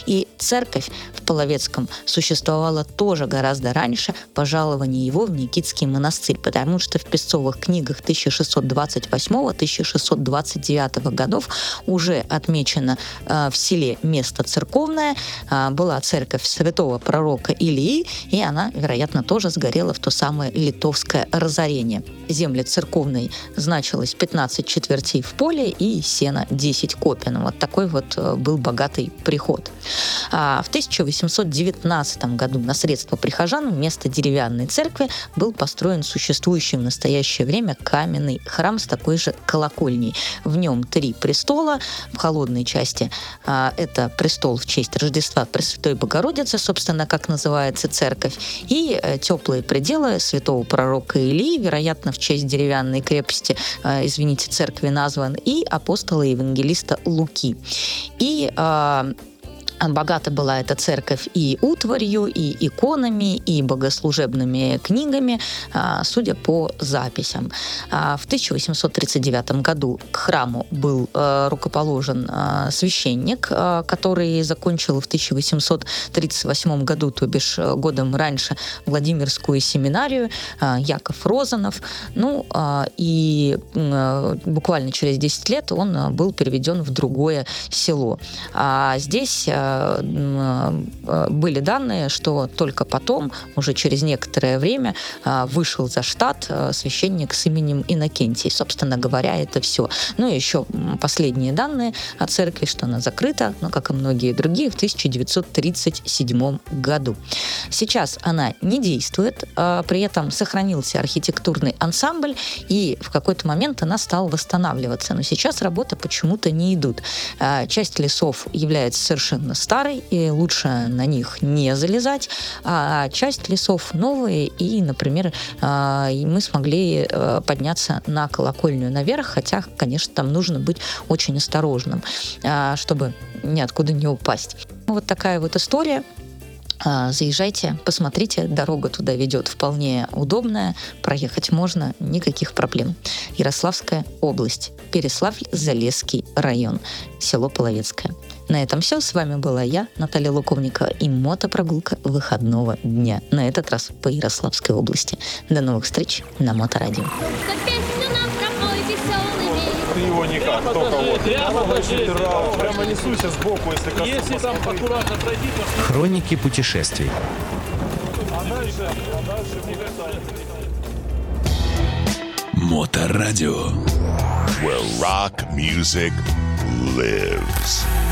И церковь в Половецком существовала тоже гораздо раньше пожалования его в Никитский монастырь, потому что в песцовых книгах 1628-1629 годов уже отмечено в селе место церковное, была церковь святого пророка Илии, и она, вероятно, тоже сгорела в то самое литовское разорение. Земли церковной значилось 15 четвертей в поле и сено 10 копен. Вот такой вот был богатый приход. В 1819 году на средства прихожан вместо деревянной церкви был построен существующий в настоящее время каменный храм с такой же колокольней. В нем 3 престола. В холодной части это престол в честь Рождества Пресвятой Богородицы, собственно, как называется церковь, и теплые пределы святого пророка Илии, вероятно, в честь деревянной крепости, церкви назван, и апостола и евангелиста Луки. И богата была эта церковь и утварью, и иконами, и богослужебными книгами, судя по записям. В 1839 году к храму был рукоположен священник, который закончил в 1838 году, то бишь годом раньше, Владимирскую семинарию, Яков Розанов. И буквально через 10 лет он был переведен в другое село. Здесь были данные, что только потом, уже через некоторое время, вышел за штат священник с именем Иннокентий. Собственно говоря, это все. И еще последние данные о церкви, что она закрыта, как и многие другие, в 1937 году. Сейчас она не действует, при этом сохранился архитектурный ансамбль, и в какой-то момент она стала восстанавливаться. Но сейчас работы почему-то не идут. Часть лесов является совершенно старой, и лучше на них не залезать, а часть лесов новые, и, например, мы смогли подняться на колокольню наверх, хотя, конечно, там нужно быть очень осторожным, чтобы ниоткуда не упасть. Вот такая вот история. Заезжайте, посмотрите, дорога туда ведет вполне удобная, проехать можно, никаких проблем. Ярославская область, Переславль-Залесский район, село Половецкое. На этом все. С вами была я, Наталья Луковникова, и мотопрогулка выходного дня. На этот раз по Ярославской области. До новых встреч на Моторадио. Ты его никак, только вот. Прямо несуйся сбоку, если коснусь. Если там аккуратно пройди, то... Хроники путешествий. Моторадио. Where rock music lives.